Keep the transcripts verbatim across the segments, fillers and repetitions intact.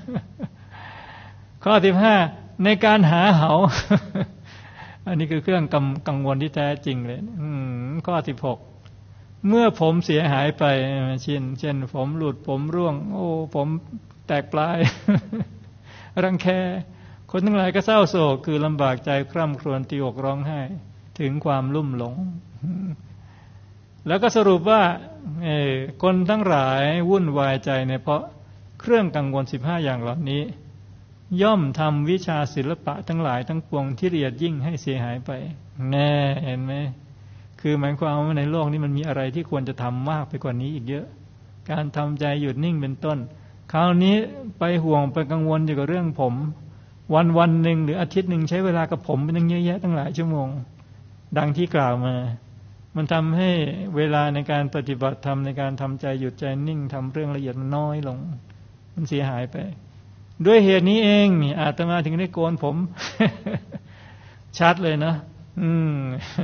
ข้อสิบห้าในการหาเหา อันนี้คือเครื่องกังวลที่แท้จริงเลยข้อสิบหกเมื่อผมเสียหายไปเช่นเช่นผมหลุดผมร่วงโอ้ผมแตกปลาย รังแคคนทั้งหลายก็เศร้าโศกคือลำบากใจคร่ำครวญตีอกร้องไห้ถึงความลุ่มหลงแล้วก็สรุปว่าคนทั้งหลายวุ่นวายใจในเพราะเครื่องกังวลสิบห้าอย่างเหล่านี้ย่อมทำวิชาศิลปะทั้งหลายทั้งปวงที่ละเอียดยิ่งให้เสียหายไปแน่เห็นไหมคือหมายความว่าในโลกนี้มันมีอะไรที่ควรจะทำมากไปกว่านี้อีกเยอะการทำใจหยุดนิ่งเป็นต้นคราวนี้ไปห่วงไปกังวลอยู่กับเรื่องผมวันวันหนึ่งหรืออาทิตย์หนึ่งใช้เวลากับผมเป็นตั้งเยอะแยะตั้งหลายชั่วโมงดังที่กล่าวมามันทำให้เวลาในการปฏิบัติธรรมในการทำใจหยุดใจนิ่งทำเรื่องละเอียดมันน้อยลงมันเสียหายไปด้วยเหตุนี้เองนี่อาตมาถึงได้โกนผม ชัดเลยนะอืม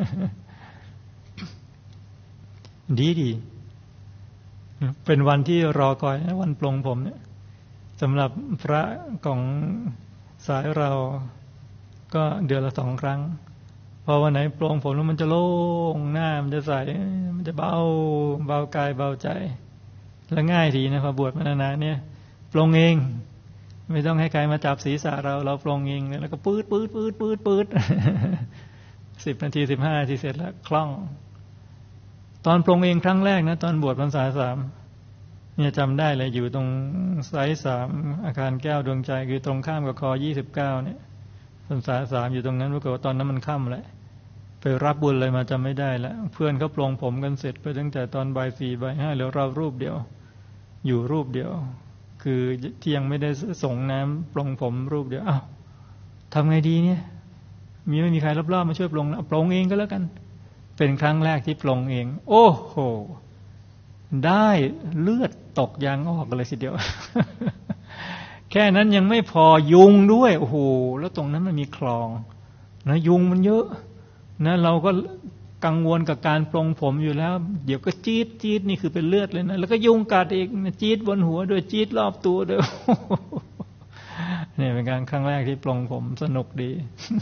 ดีดีเป็นวันที่รอคอยวันปลงผมเนี่ยสำหรับพระของสายเราก็เดือนละสองครั้งพอวันไหนปลงผมแล้วมันจะโล่งหน้ามันจะใสมันจะเบาเบากายเบาใจและง่ายดีนะพอบวชมานานๆเนี่ยปลงเองไม่ต้องให้ใครมาจับศีรษะเราเราปลงเองแล้วก็ปื๊ดปื๊ดปื๊ดปื๊ดปื๊ดสิบนาทีสิบห้านาทีเสร็จแล้วคล่องตอนปลงเองครั้งแรกนะตอนบวชพรรษาสามเนี่ยจำได้เลยอยู่ตรงไซส์สามอาคารแก้วดวงใจคือตรงข้ามกับคอยี่สิบเก้าเนี่ยพรรษาสามอยู่ตรงนั้นปรากฏว่าตอนนั้นมันค่ำแล้วไปรับบุญอะไรมาจำไม่ได้แล้วเพื่อนเขาปลงผมกันเสร็จไปตั้งแต่ตอนบ่ายสี่บ่ายห้าแล้วเรารูปเดียวอยู่รูปเดียวคือที่ยังไม่ได้ส่งน้ำปลงผมรูปเดียวอ้าวทำไงดีเนี่ยมีไม่มีใครรอบๆมาช่วยปลงปลงเองก็แล้วกันเป็นครั้งแรกที่ปลงเองโอ้โหได้เลือดตกยางออกเลยทีเดียว แค่นั้นยังไม่พอยุงด้วยโอ้โหแล้วตรงนั้นมันมีคลองนะยุงมันเยอะนะเราก็กังวลกับการปลงผมอยู่แล้วเดี๋ยวก็จี๊ดจี๊ดนี่คือเป็นเลือดเลยนะแล้วก็ยุงกัดอีกจี๊ดบนหัวด้วยจี๊ดรอบตัวด้วย นี่เป็นการครั้งแรกที่ปลงผมสนุกดี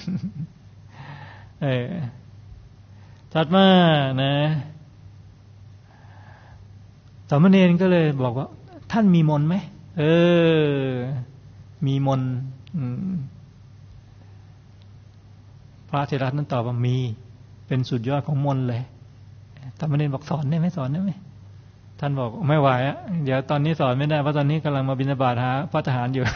เออถัดมานะสามเณรก็เลยบอกว่าท่านมีมนต์ไหมเออมีมนต์พระเถระนั้นตอบว่ามีเป็นสุดยอดของมนต์เลยสามเณรบอกสอนได้ไหมสอนได้ไหมท่านบอกไม่ไหวอ่ะเดี๋ยวตอนนี้สอนไม่ได้เพราะตอนนี้กำลังมาบิณฑบาตหาพระทหารอยู่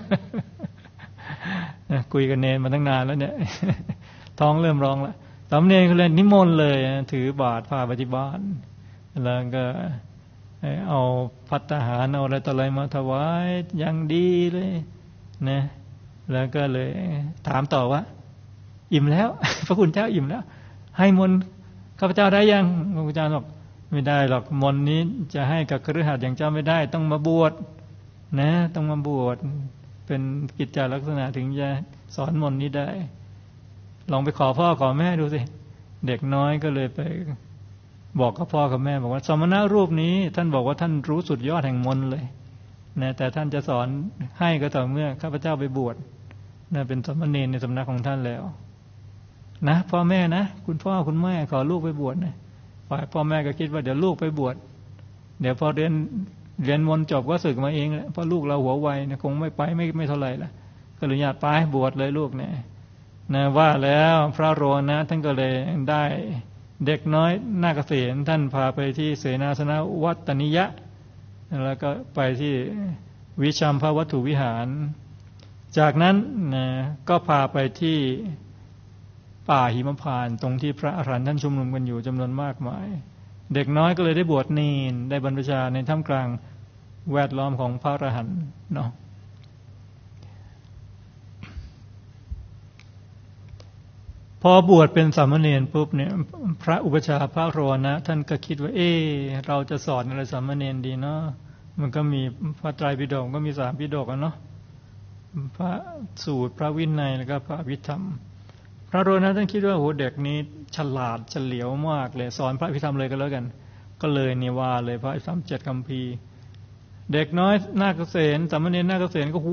คุยกันเนรมาตั้งนานแล้วเนี่ย ท้องเริ่มร้องแล้วสามเณรก็เลยนิมนต์เลยถือบาตรพาไปที่บ้านแล้วก็เอาภัตตาหารเอาอะไรต่ออะไรมาถวายอย่างดีเลยนะแล้วก็เลยถามต่อว่าอิ่มแล้ว พระคุณเจ้าอิ่มแล้วให้มนต์ข้าพเจ้าได้ยังพระคุณเจ้าบอกไม่ได้หรอกมนต์นี้จะให้กับคฤหัสถ์อย่างเจ้าไม่ได้ต้องมาบวชนะต้องมาบวชเป็นกิจจลักษณะถึงจะสอนมนต์นี้ได้ลองไปขอพ่อขอแม่ดูสิเด็กน้อยก็เลยไปบอกกับพ่อกับแม่บอกว่าสมณะรูปนี้ท่านบอกว่าท่านรู้สุดยอดแห่งมนต์เลยนะแต่ท่านจะสอนให้ก็ต่อเมื่อข้าพเจ้าไปบวชนะเป็นสมณเณรในสำนักของท่านแล้วนะพ่อแม่นะคุณพ่อคุณแม่ขอลูกไปบวชนะฝ่ายพ่อแม่ก็คิดว่าเดี๋ยวลูกไปบวชเดี๋ยวพอเรียนเรียนมนต์จบก็สึกมาเองแหละเพราะลูกเราหัวไวนะคงไม่ไปไม่ไม่เท่าไหร่ละก็เลยอยากไปบวชเลยลูกเนี่ยนะว่าแล้วพระโรนะท่านก็เลยได้เด็กน้อยนาคเสนท่านพาไปที่เสนาสนะวัตตนิยะแล้วก็ไปที่วิชัมภวัตถุวิหารจากนั้นนะก็พาไปที่ป่าหิมพานต์ตรงที่พระอรหันต์ท่านชุมนุมกันอยู่จำนวนมากมายเด็กน้อยก็เลยได้บวชเนรได้บรรพชาในท่ามกลางแวดล้อมของพระอรหันต์เนาะพอบวชเป็นสามเณรปุ๊บเนี่ยพระอุปชฌาย์พระโรนะท่านก็คิดว่าเออเราจะสอนอะไรสามเณรดีเนาะมันก็มีพระไตรปิฎกก็มีสามปิฎกอ่ะเนาะพระสูตรพระวินัยแล้วก็พระอภิธรรมพระโรนะท่านคิดว่าโหเด็กนี้ฉลาดเฉลียวมากเลยสอนพระอภิธรรมเลยก็แล้วกันก็เลยเนี่ยว่าเลยพระอภิธรรมเจ็ดคัมภีร์เด็กน้อยนาคเสนสามเณรนาคเสนก็